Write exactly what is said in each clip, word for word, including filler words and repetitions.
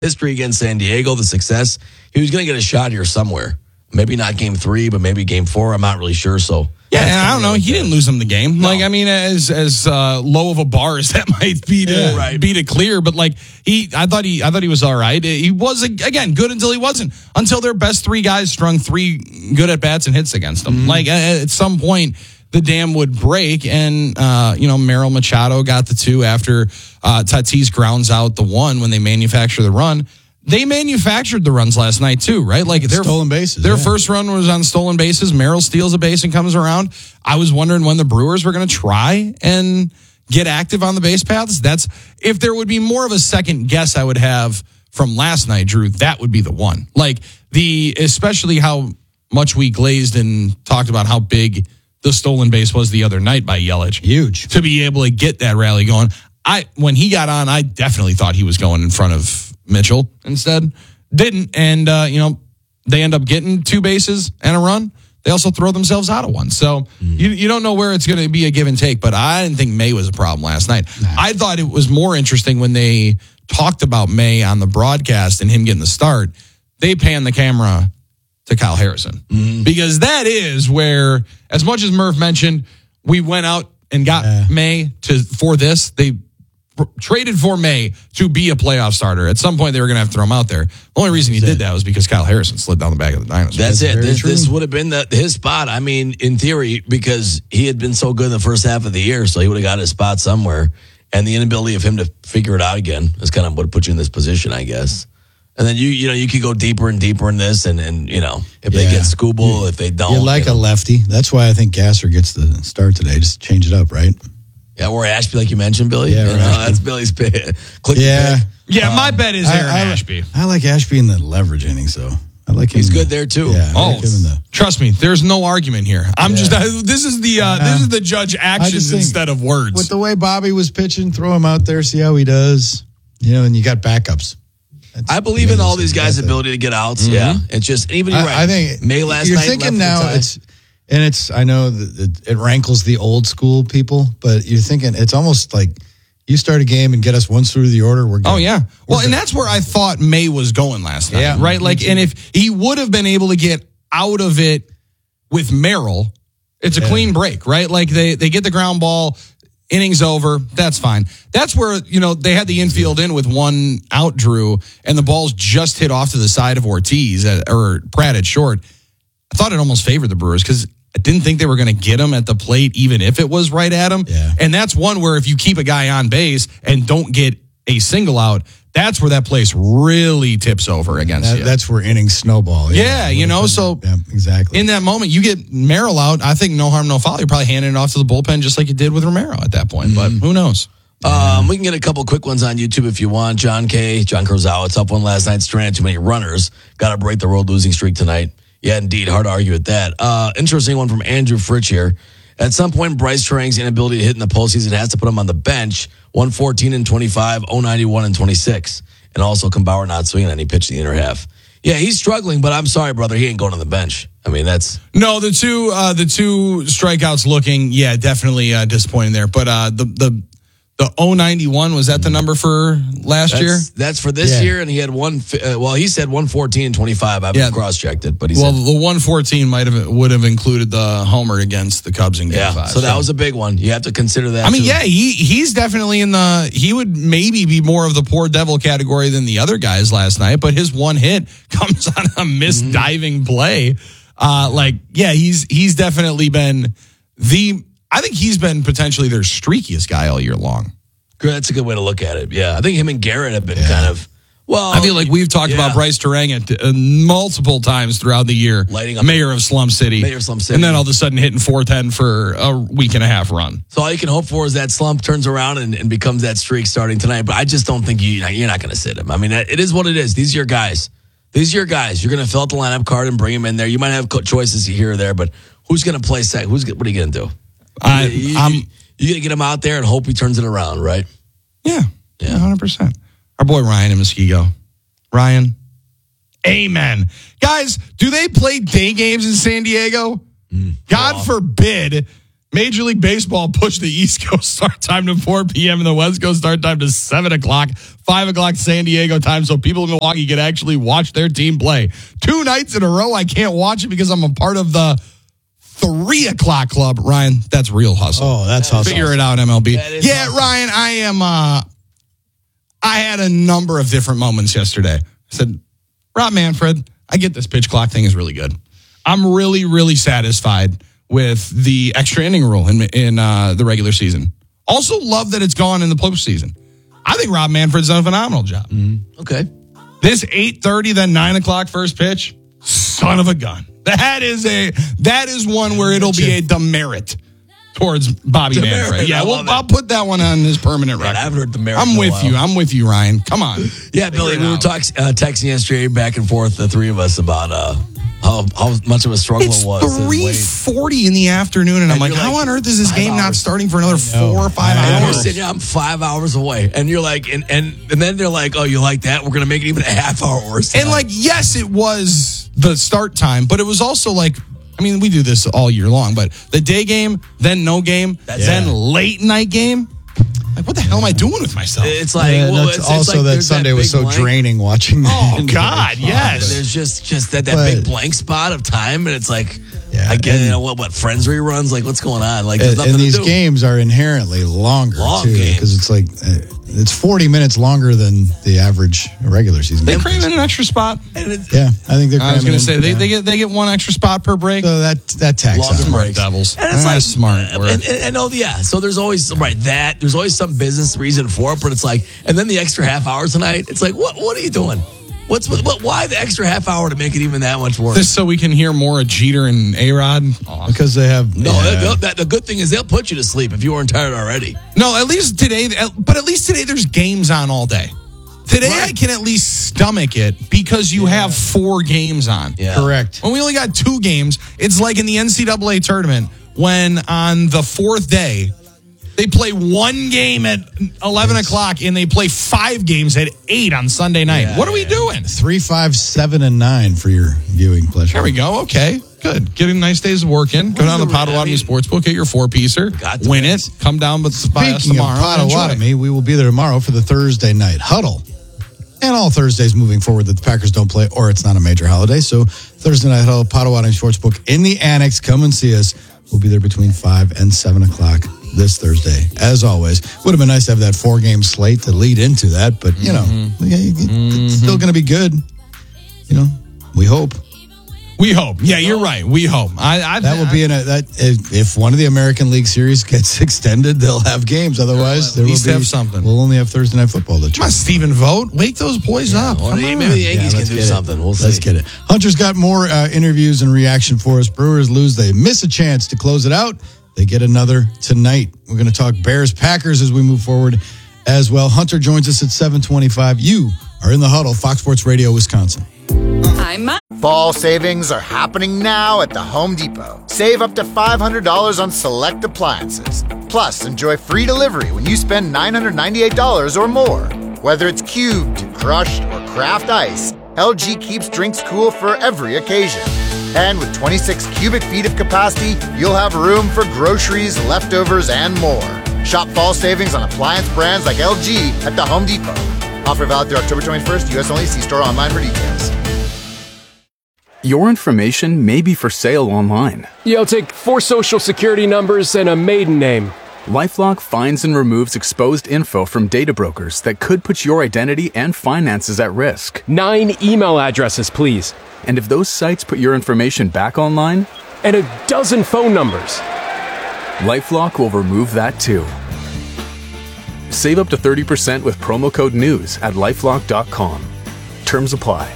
history against San Diego, the success, he was going to get a shot here somewhere. Maybe not game three, but maybe game four. I'm not really sure. So yeah, and I don't know. He didn't lose him the game. No. Like I mean, as as uh, low of a bar as that might be to yeah, right. be to clear, but like he, I thought he, I thought he was all right. He was again good until he wasn't. Until their best three guys strung three good at bats and hits against them. Mm-hmm. Like at some point, the dam would break, and uh, you know Merrill Machado got the two after uh, Tatis grounds out the one when they manufacture the run. They manufactured the runs last night too, right? Like their stolen bases. Their yeah. first run was on stolen bases. Merrill steals a base and comes around. I was wondering when the Brewers were going to try and get active on the base paths. That's if there would be more of a second guess I would have from last night, Drew. That would be the one. Like the especially how much we glazed and talked about how big the stolen base was the other night by Yelich. Huge to be able to get that rally going. I when he got on, I definitely thought he was going in front of Mitchell. Instead, didn't, and uh, you know they end up getting two bases and a run. They also throw themselves out of one, so mm. you you don't know where it's going to be a give and take. But I didn't think May was a problem last night. Nah. I thought it was more interesting when they talked about May on the broadcast and him getting the start. They panned the camera to Kyle Harrison mm. because that is where, as much as Murph mentioned, we went out and got yeah. May to for this. They traded for May to be a playoff starter. At some point, they were going to have to throw him out there. The only reason he did that was because Kyle Harrison slid down the back of the dinosaur. That's, That's it. This, this would have been the, his spot. I mean, in theory, because he had been so good in the first half of the year, so he would have got his spot somewhere. And the inability of him to figure it out again is kind of what put you in this position, I guess. And then you you know you could go deeper and deeper in this, and, and you know if yeah. they get Scooble, if they don't, you like you know. a lefty. That's why I think Gasser gets the start today. Just change it up, right? Yeah, or Ashby, like you mentioned, Billy. Yeah, you right. know, that's Billy's pick. Click yeah, yeah. Um, my bet is Aaron I, I, Ashby. I like Ashby in the leverage innings, though. I like him. He's good the, there too. Yeah, oh, like him in the, trust me, there's no argument here. I'm yeah. just I, this is the uh, this is the judge actions instead of words. With the way Bobby was pitching, throw him out there, see how he does. You know, and you got backups. That's, I believe in all these guys' ability to get outs. Mm-hmm. Yeah, it's just even you're right. I, I think May last you're night thinking now it's and it's. I know that it rankles the old school people, but you're thinking it's almost like you start a game and get us once through the order. We're good. Oh yeah. We're well, good. And that's where I thought May was going last night. Yeah, right. Like, and if he would have been able to get out of it with Merrill, it's a yeah. clean break, right? Like they they get the ground ball. Innings over. That's fine. That's where, you know, they had the infield in with one out, Drew, and the balls just hit off to the side of Ortiz at, or Pratt at short. I thought it almost favored the Brewers because I didn't think they were going to get him at the plate, even if it was right at him. Yeah. And that's one where if you keep a guy on base and don't get a single out, that's where that place really tips over against that, you. That's where innings snowball. Yeah, yeah you know, so yeah, exactly. In that moment, you get Merrill out. I think no harm, no foul. You're probably handing it off to the bullpen just like you did with Romero at that point. Mm-hmm. But who knows? Um, we can get a couple quick ones on YouTube if you want. John K., John Kurzawa, tough one last night. Stranded too many runners. Got to break the road losing streak tonight. Yeah, indeed. Hard to argue with that. Uh, interesting one from Andrew Fritch here. At some point, Bryce Turang's inability to hit in the postseason has to put him on the bench. one fourteen and twenty-five, oh ninety-one and twenty-six. And also Kembauer not swinging any pitch in the inner half. Yeah, he's struggling, but I'm sorry, brother. He ain't going on the bench. I mean, that's... No, the two uh, the two strikeouts looking, yeah, definitely uh, disappointing there. But uh, the the the oh ninety-one, was that the number for last that's, year? That's for this yeah. year, and he had one... Uh, well, he said one fourteen and twenty-five. I haven't yeah. cross-checked it, but he well, said... Well, the one fourteen might have would have included the homer against the Cubs in Game yeah, five. So, so that was a big one. You have to consider that, I mean, too. yeah, he he's definitely in the... He would maybe be more of the poor devil category than the other guys last night, but his one hit comes on a missed mm-hmm. diving play. Uh, like, yeah, he's he's definitely been the... I think he's been potentially their streakiest guy all year long. That's a good way to look at it. Yeah, I think him and Garrett have been yeah. kind of well. I feel like we've talked yeah. about Bryce Turang at, uh, multiple times throughout the year. Lighting up mayor of Slum City, mayor of Slum City, and then all of a sudden hitting four ten for a week and a half run. So all you can hope for is that slump turns around and, and becomes that streak starting tonight. But I just don't think you you're not going to sit him. I mean, it is what it is. These are your guys. These are your guys. You're going to fill out the lineup card and bring them in there. You might have choices here or there, but who's going to play second? Who's what are you going to do? I, you, I'm. You, you going to get him out there and hope he turns it around, right? Yeah, yeah, one hundred percent. Our boy Ryan in Muskego. Ryan, amen. Guys, do they play day games in San Diego? Mm. God wow. forbid Major League Baseball pushed the East Coast start time to four p.m. and the West Coast start time to seven o'clock, five o'clock San Diego time, so people in Milwaukee can actually watch their team play. Two nights in a row, I can't watch it because I'm a part of the three o'clock club. Ryan, that's real hustle. Oh, that's that hustle. Figure it out, M L B. Yeah, awesome. Ryan, I am, uh, I had a number of different moments yesterday. I said, Rob Manfred, I get this pitch clock thing is really good. I'm really, really satisfied with the extra inning rule in in uh, the regular season. Also love that it's gone in the postseason. I think Rob Manfred's done a phenomenal job. Mm-hmm. Okay. This eight thirty, then nine o'clock first pitch, son of a gun. That is a that is one where it'll be a demerit towards Bobby Demerit, Manfred. Yeah, I well, love I'll it. put that one on his permanent Man, record. I haven't heard demerit I'm in a with while. you. I'm with you, Ryan. Come on. Yeah, Billy, Figure it we were out. talk, uh, texting yesterday back and forth, the three of us, about uh, how, how much of a struggle It's it was. his three weight. forty in the afternoon, and, I'm And like, you're how like, on earth is this five game not hours. starting for another know. four or five I And know. you're hours? sitting, yeah, I'm five hours away. And you're like, and, and, and then they're like, oh, you like that? We're going to make it even a half hour worse. And like, yes, it was the start time, but it was also like, I mean, we do this all year long, but the day game, then no game, That's then it. late night game. Like, what the hell am I doing with myself? it's like, Yeah, well, that's it's, also it's like that there's Sunday was big so blank- draining watching. Oh, that. God, yes. There's just just that, that But- big blank spot of time, and it's like, Yeah, I get and- you know what what Friends reruns, like what's going on? Like there's And, nothing and these to do. games are inherently longer Long too, games. because it's like uh, it's forty minutes longer than the average regular season. They game. crave an extra spot. And it's, Yeah, I think they're. I was cramming going to say in, they, yeah. they get they get one extra spot per break. So that that tax Longer on. breaks. Devils. And it's Ah, like smart uh, work. And, and, and oh yeah, so there's always right that there's always some business reason for it, but it's like, and then the extra half hour tonight, it's like, what what are you doing? What's what, what why the extra half hour to make it even that much worse? Just so we can hear more of Jeter and A-Rod. Aw. Because they have no, yeah. that, that, the good thing is they'll put you to sleep if you weren't tired already. No, at least today, but at least today there's games on all day. Today I Right. can at least stomach it because you have four games on. Yeah. correct. When we only got two games, it's like in the N C double A tournament when on the fourth day, they play one game at eleven o'clock and they play five games at eight on Sunday night. Yeah, what are we yeah. doing? Three, five, seven, and nine for your viewing pleasure. There we go. Okay, good. Getting nice days of work in. Go down to the Wonder- I Potawatomi mean- Sportsbook, get your four-piecer, Got to win win. it, come down with by us Speaking of tomorrow. and enjoy. Potawatomi, we will be there tomorrow for the Thursday night huddle. And all Thursdays moving forward that the Packers don't play or it's not a major holiday. So Thursday night huddle, Potawatomi Sportsbook in the Annex. Come and see us. We'll be there between five and seven o'clock this Thursday. As always, would have been nice to have that four-game slate to lead into that. But, you know, Mm-hmm. yeah, it's still going to be good. You know, we hope. We hope. Yeah, you're right. We hope. I, I That will be in a that if, if one of the American League series gets extended, they'll have games. Otherwise, there at least will be, have something. We'll only have Thursday night football. To Come on, Stephen Vogt. Wake those boys up. Well, Come maybe on. the Yankees Yeah, can let's do get it. something. We'll see. Let's get it. Hunter's got more uh, interviews and reaction for us. Brewers lose. They miss a chance to close it out. They get another tonight. We're going to talk Bears Packers as we move forward as well. Hunter joins us at seven twenty-five. You are in the huddle, Fox Sports Radio, Wisconsin. I'm Matt. Fall savings are happening now at the Home Depot. Save up to five hundred dollars on select appliances. Plus, enjoy free delivery when you spend nine hundred ninety-eight dollars or more. Whether it's cubed, crushed, or craft ice, L G keeps drinks cool for every occasion. And with twenty-six cubic feet of capacity, you'll have room for groceries, leftovers, and more. Shop fall savings on appliance brands like L G at the Home Depot. Offer valid through October twenty-first, U S only. See store online for details. Your information may be for sale online. Yeah, I'll take four social security numbers and a maiden name. LifeLock finds and removes exposed info from data brokers that could put your identity and finances at risk. Nine email addresses, please. And if those sites put your information back online, And a dozen phone numbers. LifeLock will remove that too. Save up to thirty percent with promo code NEWS at lifelock dot com. Terms apply.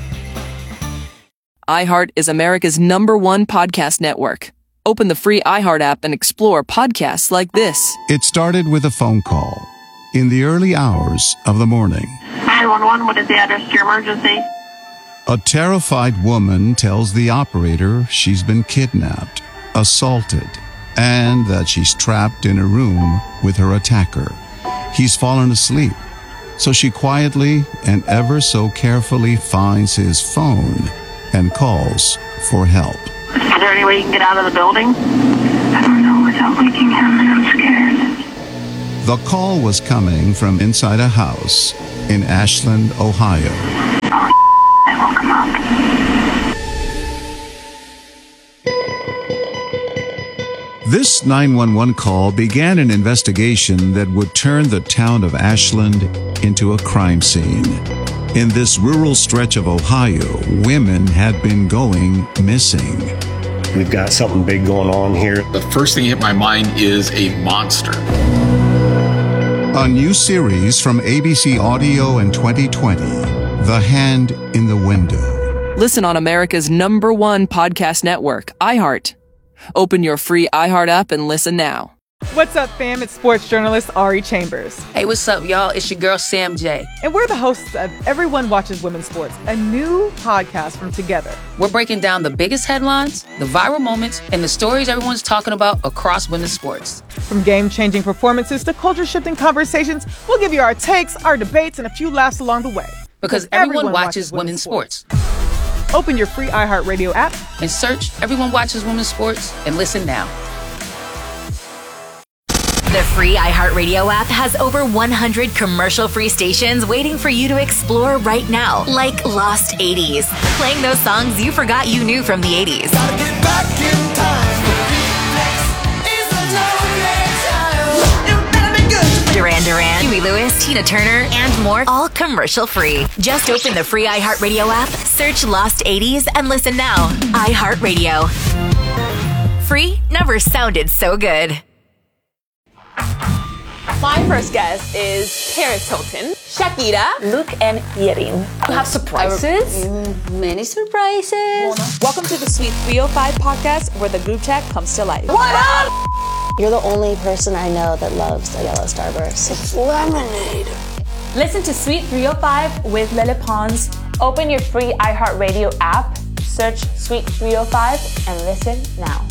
iHeart is America's number one podcast network. Open the free iHeart app and explore podcasts like this. It started with a phone call in the early hours of the morning. nine one one, what is the address to your emergency? A terrified woman tells the operator she's been kidnapped, assaulted, and that she's trapped in a room with her attacker. He's fallen asleep, so she quietly and ever so carefully finds his phone and calls for help. Is there any way you can get out of the building? I don't know without waking him, and I'm scared. The call was coming from inside a house in Ashland, Ohio. Oh, I woke him up. This nine one one call began an investigation that would turn the town of Ashland into a crime scene. In this rural stretch of Ohio, women had been going missing. We've got something big going on here. The first thing that hit my mind is a monster. A new series from A B C Audio in twenty twenty, The Hand in the Window. Listen on America's number one podcast network, iHeart. Open your free iHeart app and listen now. What's up, fam? It's sports journalist Ari Chambers. Hey, what's up, y'all? It's your girl, Sam J. And we're the hosts of Everyone Watches Women's Sports, a new podcast from Together. We're breaking down the biggest headlines, the viral moments, and the stories everyone's talking about across women's sports. From game-changing performances to culture-shifting conversations, we'll give you our takes, our debates, and a few laughs along the way. Because, because everyone, everyone watches, watches women's sports. sports. Open your free iHeartRadio app and search Everyone Watches Women's Sports and listen now. The free iHeartRadio app has over one hundred commercial-free stations waiting for you to explore right now, like Lost eighties, playing those songs you forgot you knew from the eighties. Gotta get back in time. Duran Duran, Huey Lewis, Tina Turner, and more, all commercial-free. Just open the free iHeartRadio app, search Lost eighties, and listen now. iHeartRadio. Free never sounded so good. My first guest is Paris Hilton, Shakira, Luke, and Yerin. You have surprises? Mm, many surprises. Welcome to the Sweet three oh five podcast, where the group chat comes to life. What up? You're the only person I know that loves a yellow Starburst. It's lemonade. Listen to Sweet three oh five with Lele Pons. Open your free iHeartRadio app, search Sweet three oh five, and listen now.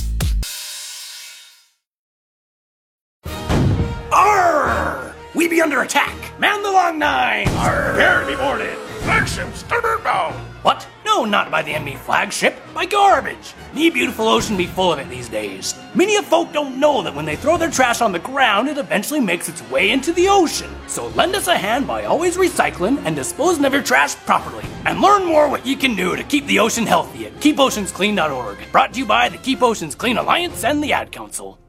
Arr! We be under attack. Man the long nine. Arr! Prepare to be boarded. Flagship starboard bound. What? No, not by the enemy flagship. By garbage. Me beautiful ocean be full of it these days. Many of folk don't know that when they throw their trash on the ground, it eventually makes its way into the ocean. So lend us a hand by always recycling and disposing of your trash properly. And learn more what you can do to keep the ocean healthy at keep oceans clean dot org. Brought to you by the Keep Oceans Clean Alliance and the Ad Council.